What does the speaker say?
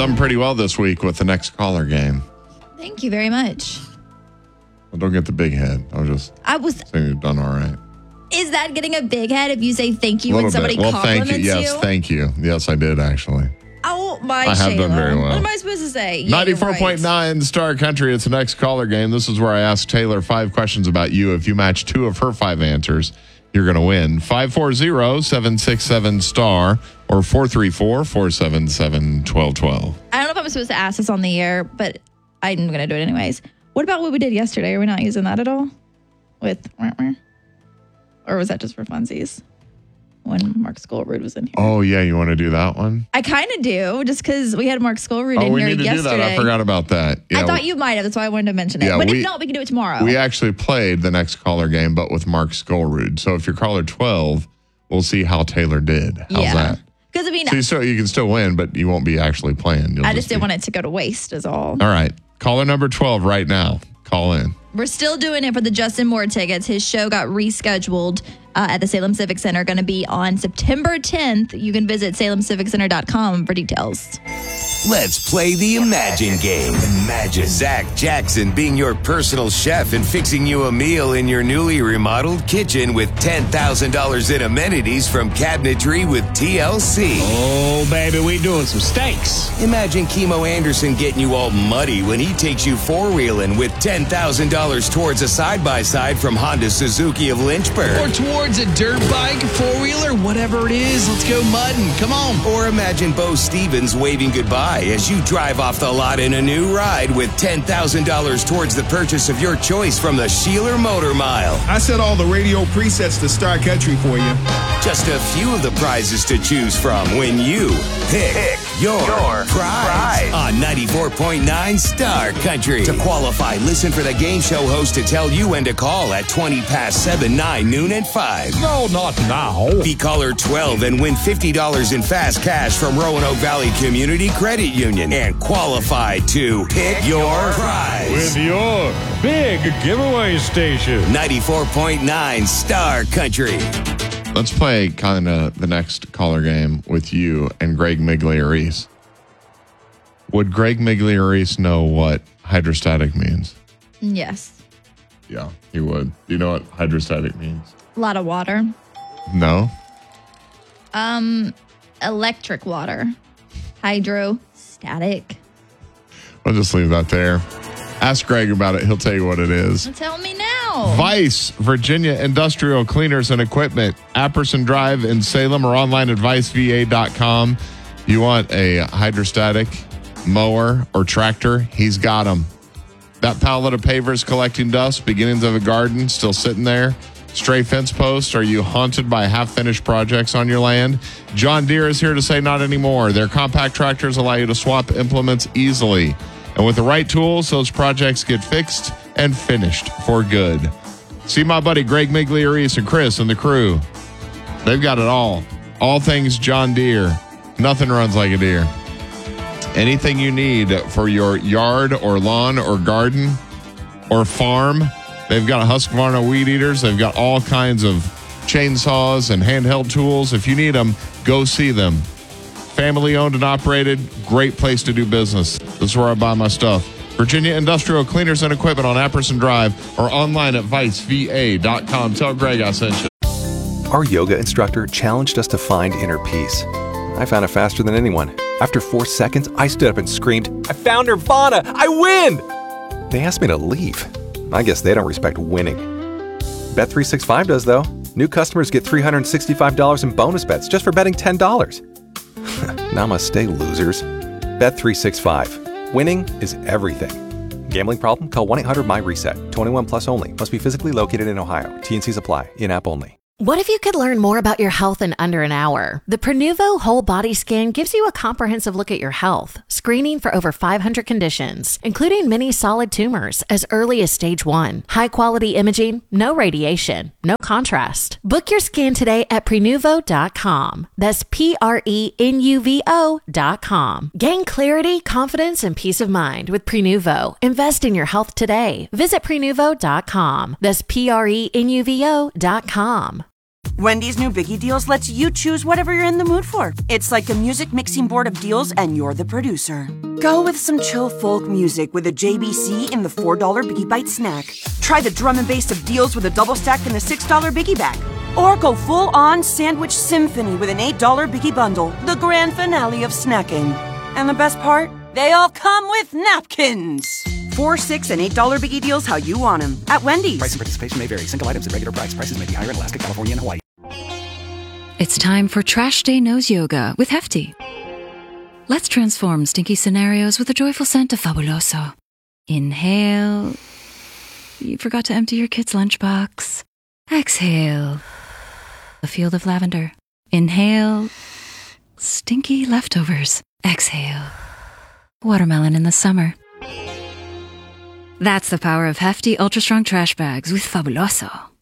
Done pretty well this week with the next caller game. Thank you very much. Well, don't get the big head. I was saying you've done all right. Is that getting a big head if you say thank you when somebody compliments thank you. Yes, thank you. Yes, I did actually. Oh, my I have done very well. What am I supposed to say? 94.9 Star Country. It's the next caller game. This is where I ask Taylor 5 questions about you. If you match 2 of her 5 answers, you're going to win. 540-767-STAR or 434-477-1212. I don't know if I'm supposed to ask this on the air, but I'm going to do it anyways. What about what we did yesterday? Are we not using that at all? Or was that just for funsies? When Mark Skolrud was in here. Oh, yeah. You want to do that one? I kind of do, just because we had Mark Skolrud in here yesterday. Oh, we need to do that. I forgot about that. Yeah, I thought you might have. That's why I wanted to mention it. But if not, we can do it tomorrow. We actually played the next caller game, but with Mark Skolrud. So if you're caller 12, we'll see how Taylor did. How's that? Because, I mean, so you can still win, but you won't be actually playing. I just didn't want it to go to waste is all. All right. Caller number 12 right now. Call in. We're still doing it for the Justin Moore tickets. His show got rescheduled at the Salem Civic Center. Going to be on September 10th. You can visit salemciviccenter.com for details. Let's play the Imagine game. Imagine Zach Jackson being your personal chef and fixing you a meal in your newly remodeled kitchen with $10,000 in amenities from Cabinetry with TLC. Oh, baby, we doing some steaks. Imagine Kimo Anderson getting you all muddy when he takes you four-wheeling with $10,000 towards a side-by-side from Honda Suzuki of Lynchburg. Or towards a dirt bike, four-wheeler, whatever it is. Let's go mudding. Come on. Or imagine Bo Stevens waving goodbye as you drive off the lot in a new ride with $10,000 towards the purchase of your choice from the Sheeler Motor Mile. I set all the radio presets to Star Country for you. Just a few of the prizes to choose from when you pick your prize on 94.9 Star Country. To qualify, listen for the game show host to tell you when to call at 7, 9, noon, and 5. No, not now. Be caller 12 and win $50 in fast cash from Roanoke Valley Community Credit Union and qualify to pick your prize. With your big giveaway station. 94.9 Star Country. Let's play kind of the next caller game with you and Greg Migliarese. Would Greg Migliarese know what hydrostatic means? Yes. Yeah, he would. Do you know what hydrostatic means? A lot of water. No. Electric water. Hydrostatic. I'll just leave that there. Ask Greg about it. He'll tell you what it is. Tell me now. Vice, Virginia Industrial Cleaners and Equipment, Apperson Drive in Salem, or online at viceva.com. You want a hydrostatic mower or tractor? He's got them. That pallet of pavers collecting dust, beginnings of a garden still sitting there. Stray fence posts, are you haunted by half-finished projects on your land? John Deere is here to say not anymore. Their compact tractors allow you to swap implements easily. And with the right tools, those projects get fixed and finished for good. See my buddy Greg Migliarese and Chris and the crew. They've got it all. All things John Deere. Nothing runs like a Deere. Anything you need for your yard or lawn or garden or farm, they've got Husqvarna weed eaters. They've got all kinds of chainsaws and handheld tools. If you need them, go see them. Family owned and operated. Great place to do business. This is where I buy my stuff. Virginia Industrial Cleaners and Equipment on Apperson Drive or online at viceva.com. Tell Greg I sent you. Our yoga instructor challenged us to find inner peace. I found it faster than anyone. After 4 seconds, I stood up and screamed, "I found Nirvana! I win!" They asked me to leave. I guess they don't respect winning. Bet365 does, though. New customers get $365 in bonus bets just for betting $10. Namaste, losers. Bet365. Winning is everything. Gambling problem? Call 1-800-MY-RESET. 21 plus only. Must be physically located in Ohio. T&Cs apply. In-app only. What if you could learn more about your health in under an hour? The Prenuvo Whole Body Scan gives you a comprehensive look at your health, screening for over 500 conditions, including many solid tumors as early as stage 1. High-quality imaging, no radiation, no contrast. Book your scan today at Prenuvo.com. That's Prenuvo.com. Gain clarity, confidence, and peace of mind with Prenuvo. Invest in your health today. Visit Prenuvo.com. That's Prenuvo.com. Wendy's new Biggie Deals lets you choose whatever you're in the mood for. It's like a music mixing board of deals, and you're the producer. Go with some chill folk music with a JBC in the $4 Biggie Bite snack. Try the drum and bass of deals with a double stack in the $6 Biggie Bag. Or go full-on sandwich symphony with an $8 Biggie Bundle, the grand finale of snacking. And the best part? They all come with napkins. $4, $6, and $8 Biggie Deals how you want them at Wendy's. Price and participation may vary. Single items at regular price. Prices may be higher in Alaska, California, and Hawaii. It's time for Trash Day Nose Yoga with Hefty. Let's transform stinky scenarios with a joyful scent of Fabuloso. Inhale. You forgot to empty your kid's lunchbox. Exhale. A field of lavender. Inhale. Stinky leftovers. Exhale. Watermelon in the summer. That's the power of Hefty Ultra Strong Trash Bags with Fabuloso.